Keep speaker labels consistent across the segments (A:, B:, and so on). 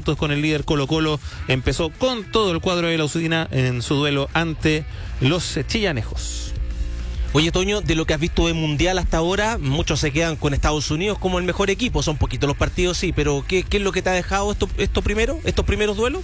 A: puntos con el líder Colo-Colo. Empezó con todo el cuadro de la Usina en su duelo ante los chillanejos.
B: Oye, Toño, de lo que has visto de Mundial hasta ahora, muchos se quedan con Estados Unidos como el mejor equipo. Son poquitos los partidos, sí, pero ¿qué es lo que te ha dejado estos primeros duelos?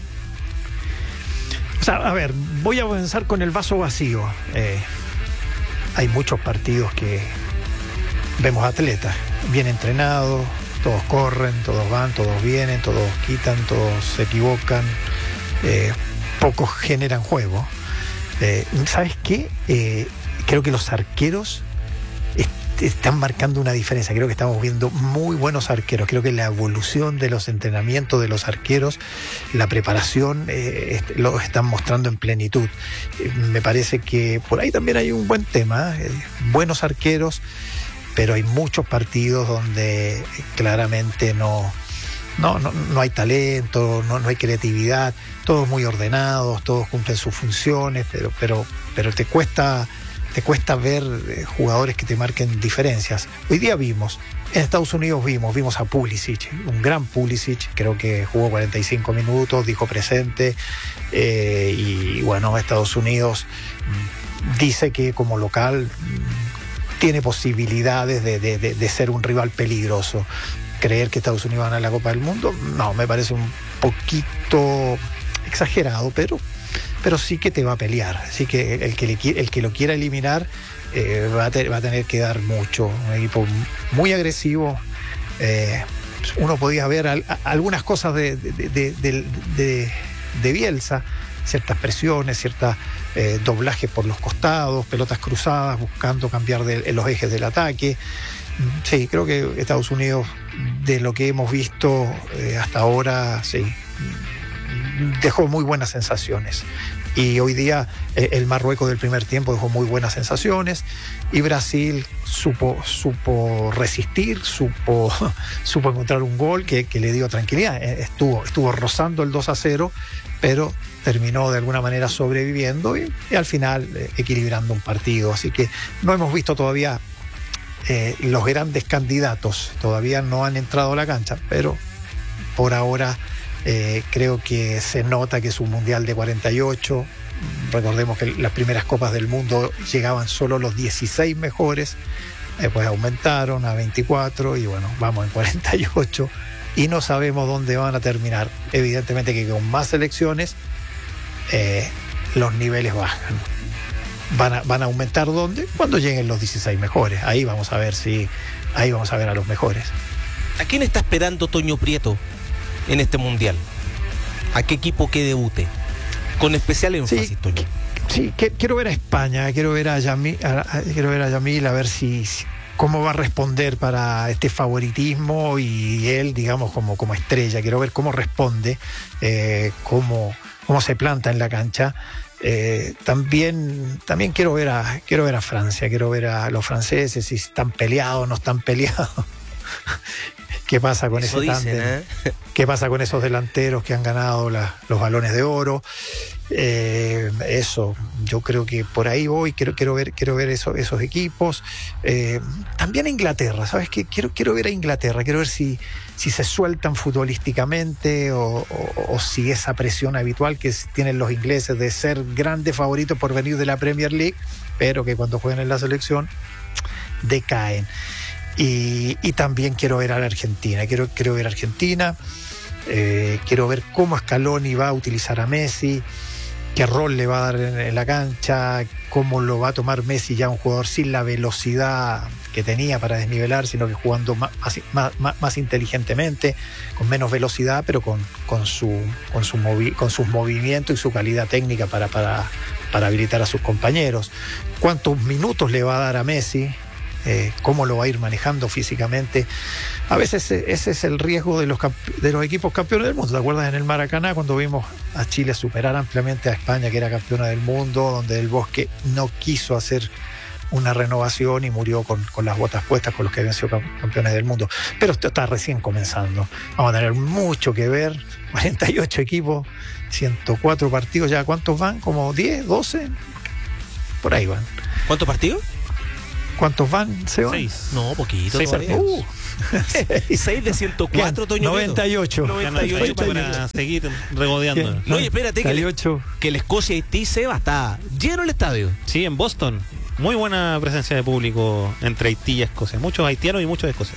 C: O sea, a ver, voy a comenzar con el vaso vacío. Hay muchos partidos que vemos atletas bien entrenados, todos corren, todos van, todos vienen, todos quitan, todos se equivocan, pocos generan juego. ¿Sabes qué? Creo que los arqueros están marcando una diferencia. Creo que estamos viendo muy buenos arqueros. Creo que la evolución de los entrenamientos de los arqueros, la preparación, lo están mostrando en plenitud. Me parece que por ahí también hay un buen tema. Buenos arqueros, pero hay muchos partidos donde claramente no hay talento, no hay creatividad, todos muy ordenados, todos cumplen sus funciones, pero te cuesta ver jugadores que te marquen diferencias. Hoy día en Estados Unidos vimos a Pulisic, un gran Pulisic, creo que jugó 45 minutos, dijo presente, y bueno, Estados Unidos dice que como local tiene posibilidades de ser un rival peligroso. Creer que Estados Unidos va a ganar la Copa del Mundo, no, me parece un poquito exagerado, pero sí que te va a pelear. Así que el que lo quiera eliminar va a tener que dar mucho. Un equipo muy agresivo. Uno podía ver algunas cosas de Bielsa, ciertas presiones, ciertas doblajes por los costados, pelotas cruzadas, buscando cambiar los ejes del ataque. Sí, creo que Estados Unidos, de lo que hemos visto hasta ahora, sí, dejó muy buenas sensaciones. Y hoy día el Marruecos del primer tiempo dejó muy buenas sensaciones, y Brasil supo resistir, supo encontrar un gol que le dio tranquilidad. Estuvo rozando el 2-0, pero terminó de alguna manera sobreviviendo y al final equilibrando un partido. Así que no hemos visto todavía los grandes candidatos, todavía no han entrado a la cancha, pero por ahora creo que se nota que es un mundial de 48. Recordemos que las primeras copas del mundo llegaban solo los 16 mejores, después aumentaron a 24 y bueno, vamos en 48 y no sabemos dónde van a terminar. Evidentemente que con más selecciones los niveles bajan. Van a aumentar ¿dónde? Cuando lleguen los 16 mejores. Ahí vamos a ver a los mejores.
B: ¿A quién está esperando Toño Prieto en este mundial? ¿A qué equipo que debute? Con especial énfasis, sí, Toño.
C: Sí, quiero ver a España, quiero ver a Yamil, a ver si cómo va a responder para este favoritismo y él, digamos, como estrella. Quiero ver cómo responde, cómo se planta en la cancha. También quiero ver a Francia, quiero ver a los franceses, si están peleados o no están peleados. ¿Qué pasa con ese tándem? ¿Qué pasa con esos delanteros que han ganado los balones de oro? Eso, yo creo que por ahí voy, quiero ver esos equipos. También a Inglaterra, ¿sabes qué? Quiero ver a Inglaterra, quiero ver si se sueltan futbolísticamente o si esa presión habitual que tienen los ingleses de ser grandes favoritos por venir de la Premier League, pero que cuando juegan en la selección decaen. Y también quiero ver a la Argentina, quiero ver a Argentina, quiero ver cómo Scaloni va a utilizar a Messi, qué rol le va a dar en la cancha, cómo lo va a tomar Messi, ya un jugador sin la velocidad que tenía para desnivelar, sino que jugando más inteligentemente, con menos velocidad, pero con sus movimientos y su calidad técnica para habilitar a sus compañeros. ¿Cuántos minutos le va a dar a Messi? Cómo lo va a ir manejando físicamente. A veces ese es el riesgo de los equipos campeones del mundo. ¿Te acuerdas en el Maracaná cuando vimos a Chile superar ampliamente a España, que era campeona del mundo, donde Del Bosque no quiso hacer una renovación y murió con las botas puestas con los que habían sido campeones del mundo? Pero esto está recién comenzando. Vamos a tener mucho que ver. 48 equipos, 104 partidos. ¿Ya cuántos van? ¿Como 10, 12? Por ahí van.
B: ¿Cuántos partidos?
C: ¿Cuántos van, Seba?
A: 6.
B: No, poquito.
A: 6 partidos.
B: 6 de 104, Toño.
C: 98.
B: 98
A: para seguir regodeando.
B: No, y espérate,
C: 98.
B: que el Escocia-Haití, Seba, está lleno el estadio.
A: Sí, en Boston. Muy buena presencia de público entre Haití y Escocia. Muchos haitianos y muchos escoceses.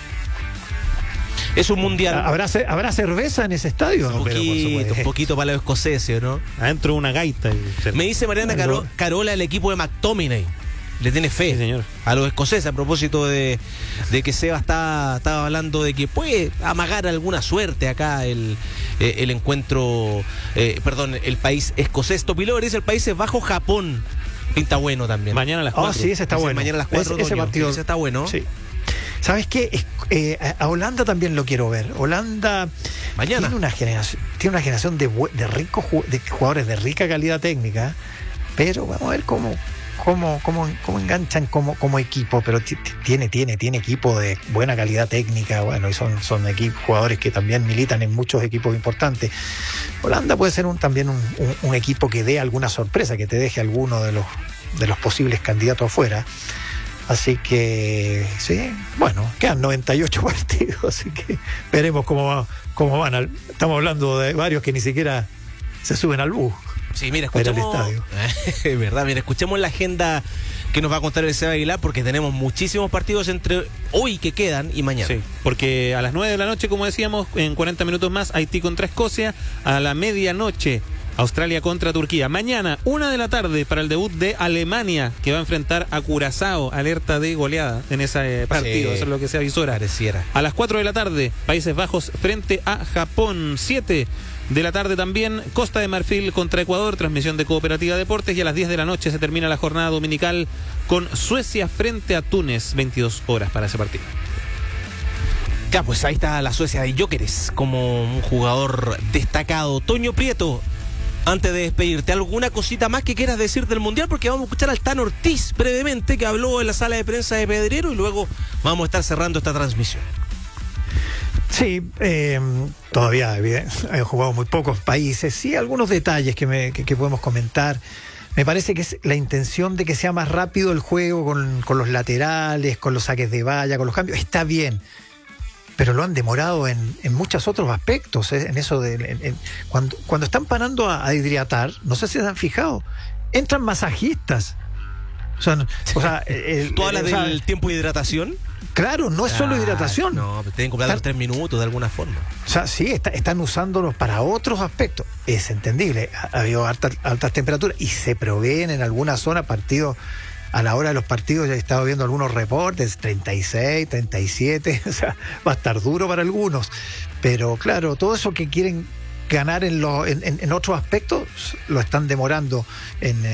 B: Es un mundial.
C: ¿Habrá cerveza en ese estadio?
B: Un poquito para los escoceses, ¿no?
A: Adentro de una gaita.
B: Me dice Mariana Carola, el equipo de McTominay le tiene fe,
A: sí, señor,
B: a los escoceses, a propósito de que Seba estaba hablando de que puede amagar alguna suerte acá el encuentro, el país escocés. Topiló dice el Países Bajos, Japón. Pinta bueno también.
A: Mañana a las 4.
C: Sí, ese está bueno.
B: Mañana a las 4.
C: Ese partido.
B: Ese está bueno.
C: Sí. ¿Sabes qué? A Holanda también lo quiero ver. Holanda
B: mañana
C: tiene una generación de ricos de jugadores de rica calidad técnica, pero vamos a ver cómo enganchan como equipo, pero tiene equipo de buena calidad técnica, bueno, y son jugadores que también militan en muchos equipos importantes. Holanda puede ser también un equipo que dé alguna sorpresa, que te deje alguno de los posibles candidatos afuera. Así que, sí, bueno, quedan 98 partidos, así que veremos cómo van. Estamos hablando de varios que ni siquiera se suben al bus.
B: Sí, mira, escuchemos. Es verdad, mira, escuchemos la agenda que nos va a contar el Seba Aguilar, porque tenemos muchísimos partidos entre hoy que quedan y mañana.
A: Sí, porque a las 9 de la noche, como decíamos, en 40 minutos más, Haití contra Escocia. A la medianoche, Australia contra Turquía. Mañana, 1 de la tarde, para el debut de Alemania, que va a enfrentar a Curazao. Alerta de goleada en ese partido, sí, eso es lo que se avisora.
B: Pareciera.
A: A las 4 de la tarde, Países Bajos frente a Japón. 7 de la tarde también, Costa de Marfil contra Ecuador, transmisión de Cooperativa Deportes. Y a las 10 de la noche se termina la jornada dominical con Suecia frente a Túnez. 22 horas para ese partido.
B: Ya, pues ahí está la Suecia de Gyökeres como un jugador destacado. Toño Prieto, antes de despedirte, ¿alguna cosita más que quieras decir del Mundial? Porque vamos a escuchar al Tano Ortiz brevemente, que habló en la sala de prensa de Pedrero, y luego vamos a estar cerrando esta transmisión.
C: Sí, todavía han jugado muy pocos países. Sí, algunos detalles que podemos comentar. Me parece que es la intención de que sea más rápido el juego con los laterales, con los saques de valla, con los cambios. Está bien, pero lo han demorado en muchos otros aspectos. En eso cuando están parando a hidratar, no sé si se han fijado, entran masajistas. ¿Tú
B: hablas del tiempo de hidratación?
C: Claro, no es solo hidratación.
B: No, tienen que comprar los 3 minutos de alguna forma.
C: O sea, sí, están usándolos para otros aspectos. Es entendible. Ha habido altas temperaturas y se proveen en alguna zona partidos. A la hora de los partidos ya he estado viendo algunos reportes, 36, 37. O sea, va a estar duro para algunos. Pero claro, todo eso que quieren ganar en otros aspectos lo están demorando en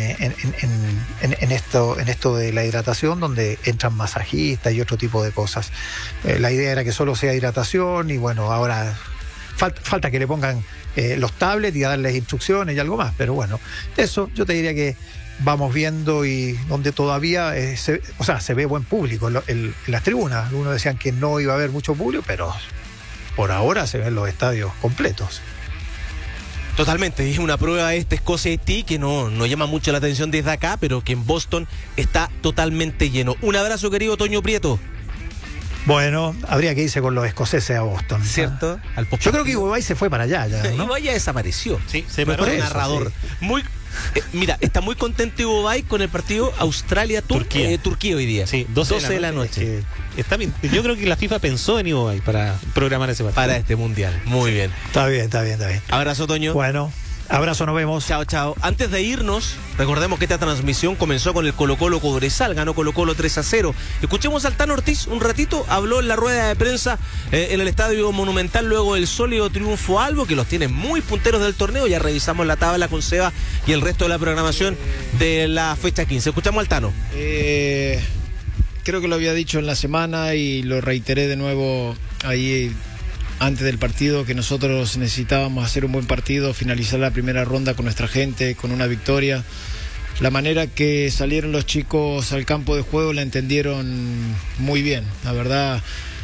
C: esto de la hidratación, donde entran masajistas y otro tipo de cosas. La idea era que solo sea hidratación, y bueno, ahora falta que le pongan los tablets y a darles instrucciones y algo más, pero bueno, eso yo te diría que vamos viendo, y donde todavía se ve buen público en las tribunas. Algunos decían que no iba a haber mucho público, pero por ahora se ven los estadios completos.
B: Totalmente, es una prueba Escocia-Haití que no llama mucho la atención desde acá, pero que en Boston está totalmente lleno. Un abrazo, querido Toño Prieto.
C: Bueno, habría que irse con los escoceses a Boston,
B: ¿cierto?
C: Yo creo que Ibai se fue para allá ya, ¿no?
B: Ibai ya desapareció.
A: Sí, se paró
B: el narrador. Sí. Mira, está muy contento Ibai con el partido Australia-Turquía hoy día.
A: Sí, 12 de la noche. Está bien. Yo creo que la FIFA pensó en Ibai para programar ese partido.
B: Para este mundial. Muy bien.
C: Está bien.
B: Abrazo, Toño.
C: Bueno, abrazo, nos vemos.
B: Chao. Antes de irnos, recordemos que esta transmisión comenzó con el Colo-Colo Cobresal, ganó Colo-Colo 3-0. Escuchemos al Tano Ortiz un ratito, habló en la rueda de prensa en el Estadio Monumental luego del sólido triunfo Albo, que los tiene muy punteros del torneo. Ya revisamos la tabla con Seba y el resto de la programación de la fecha 15. Escuchamos al Tano.
D: Creo que lo había dicho en la semana y lo reiteré de nuevo ahí antes del partido, que nosotros necesitábamos hacer un buen partido, finalizar la primera ronda con nuestra gente, con una victoria. La manera que salieron los chicos al campo de juego la entendieron muy bien. La verdad,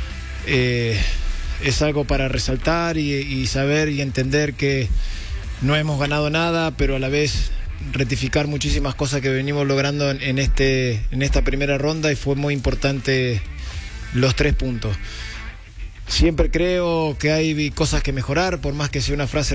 D: es algo para resaltar y saber y entender que no hemos ganado nada, pero a la vez rectificar muchísimas cosas que venimos logrando en esta primera ronda, y fue muy importante los 3 puntos. Siempre creo que hay cosas que mejorar, por más que sea una frase